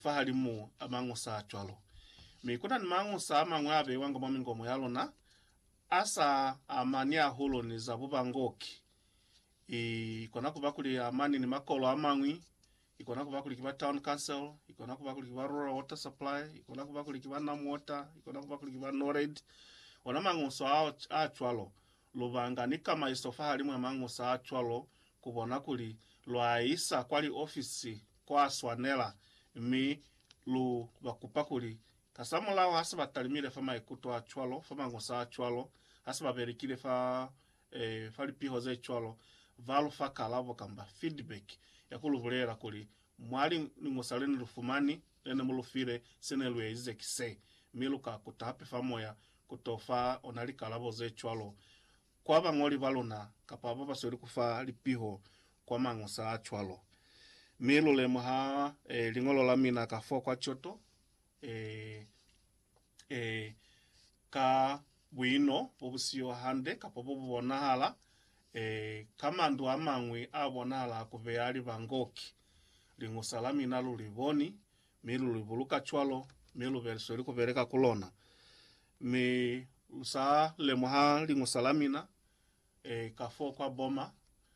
fahalimu amangusa achwalo mikuna ni mangusa amangwabe wanga mwamingomo yalona asa amani ahulo ni zabuba ngoki ikona kubakuli amani ni makolo amangwi ikona kubakuli kiba town council ikona kubakuli kiba rural water supply ikona kubakuli kiba nam water ikona kubakuli kiba nored ona mangusa achwalo lubanga ni kama isofahalimu amangusa achwalo kubona kuli lwaisa kwali ofisi kwa swanela mi lu bakupakuli kasamula hasa batalimire fama ikuto achwalo fama ngosa achwalo hasa baberikire fali pihoze achwalo valo fakalavo kamba feedback yakulubulera kuli mwali ngosaleni lufumani ene mulufire senelwe ize kise miluka kutape famoya kutofa onali kalavo ze achwalo kwa bangoli balona kapabo basori kufa lipiho kwa mangosa achwalo milu le maha lingolo lamina kafo kwa choto ka wino obusio hande kapobo bonahala kamandu amangwi abonahala kubeali bangoki lingosa lamina luliboni milu libuluka chwalo milu bersori kubereka kulona mi usa le maha lingosa lamina kafo kwa boma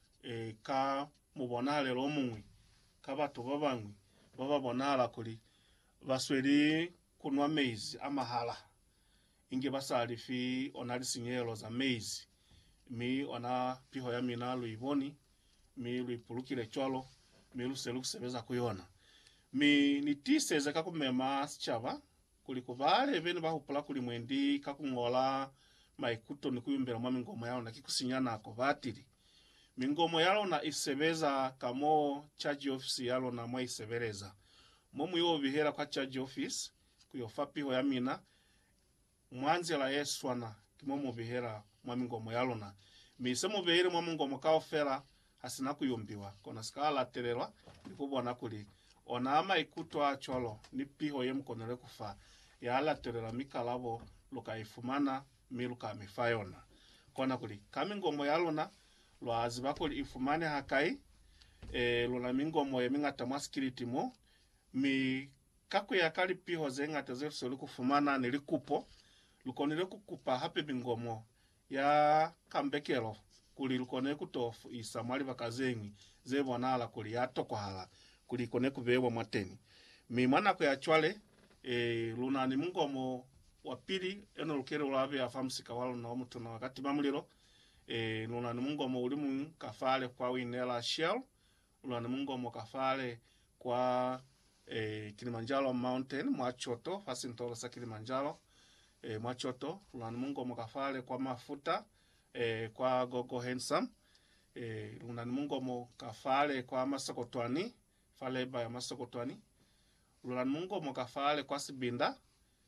ka mubonale lomungwi kabatu babangwi baba bonala kuli basweli kunwa maize amahala inge basali fi onali sinyelo za maize mi ona piho ya mina luiboni mi luipulukile chwalo mi luselu kusebeza kuyona mi nitiseze kakumema sichaba kuli kubale bene bahupula kuli mwendi kakungola maikuto nikuyumbira mwa mingomo yao nakikusinyana ako batiri mingomo yalo na isebeza kamo charge office yalo na mwa isebeleza momu yo bihera kwa charge office kuyofapi ho yamina mwanzi la yeswana kimomo bihera mwa mingomo yalo na misemo behere mwa mingomo ka ofera hasina kuyumbiwa kona skala terelwa nikubona kuli onama ikutwa acholo ni piho yemkonele kufa yala terela mikalabo lukaifumana miluka mifayona kona kuli kamingomo yalo na lwazi bakoli ifumane hakai luna mingomo yemingata maskiliti mo mi kaku ya kali piho zengata zefusoli kufumana nilikupo lukonile kukupa hape mingomo ya kambekelo kuli lukone kutofu isamwali bakazengi zebonala kuli yatoko hala kuli kone kubewa mateni mi mwana kwa chwale luna ni mingomo wapili eno lukere ulabe ya famsika walo na omutu na wakati mamulilo luna ni mungomo ulimu kafale kwa winela shell luna ni mungomo kafale kwa Kilimanjaro mountain mwachoto fasintolo sa Kilimanjaro mwachoto luna ni mungomo kafale kwa mafuta kwa Gogo Handsome luna ni mungomo kafale kwa Masokotwani faleba ya Masokotwani luna ni mungomo kafale kwa Sibinda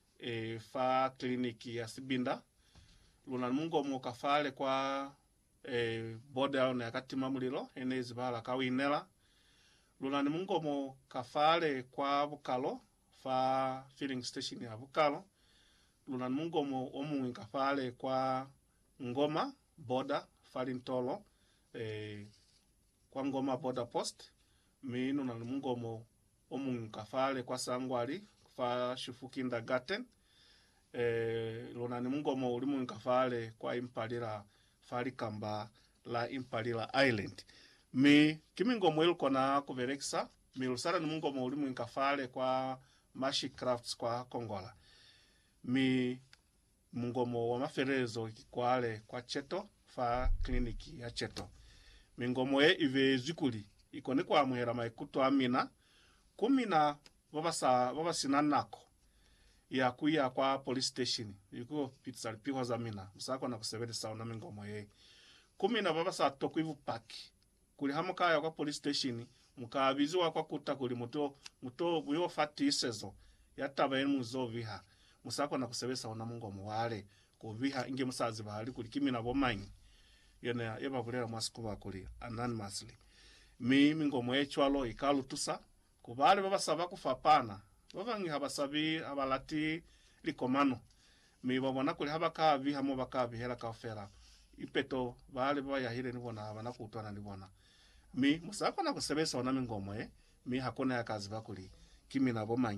fa kliniki ya Sibinda luna mungomo kafale kwa boda na yakati mamulilo enezi bala kawinela luna mungomo kafale kwa Bukalo fa filling station ya Bukalo luna mungomo omu kafale kwa Ngoma boda falintolo kwa Ngoma boda post minu na mungomo omu kafale kwa Sangwali fa Shufukinda Garden luna mungomo ulimu kafale kwa Impalila fali kamba la Impalila Island mi kimingomo iluko na kuberekisa mi lusara ni mungomo ulimu kafale kwa Mashi Crafts kwa Kongola mi mungomo wa maferezo kwale kwa Cheto fa kliniki ya Cheto mingomo ive zikuli ikone kwa muhera maikuto amina kumina baba sinanako ya kuya kwa police station yuko pizza piho za mina musako na kusebele sauna mingomo kumina baba sa tokwivu park kuli hamukaya kwa police station mukabiziwa kwa kuta kuli muto buyo fatisezo yataba muzo viha musako na kusebele sauna mingomo wale ko viha inge musazi bahali kuli kimina bomanyi yena yebabulera mwasikuba kuli anonymously mi mingomo echwalo ikalu tusa kubale baba saba kufapana babangi habasabi abalati likomano mi babona kuli habakavi hamo bakavi hera kafera ipeto bale baba yahire nibona abana kutwana nibona mi musako na kusebesa ona mingomo mi hakuna ya kazi bakuli kimi nabo